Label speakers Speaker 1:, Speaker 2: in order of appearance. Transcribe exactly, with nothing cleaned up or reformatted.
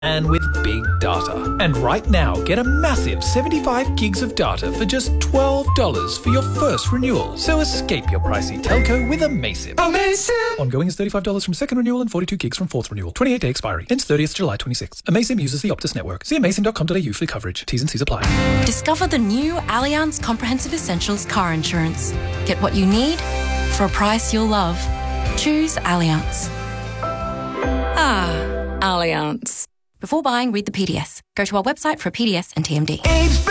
Speaker 1: and with big data. And right now, get a massive seventy-five gigs of data for just twelve dollars for your first renewal. So escape your pricey telco with Amaysim.
Speaker 2: Amaysim!
Speaker 1: Ongoing is thirty-five dollars from second renewal and forty-two gigs from fourth renewal. twenty-eight day expiry. Ends thirtieth July twenty-sixth. Amaysim uses the Optus network. See amaysim dot com dot a u for coverage. T's and C's apply.
Speaker 3: Discover the new Allianz Comprehensive Essentials car insurance. Get what you need for a price you'll love. Choose Allianz. Ah, Allianz. Before buying, read the P D S. Go to our website for a P D S and T M D.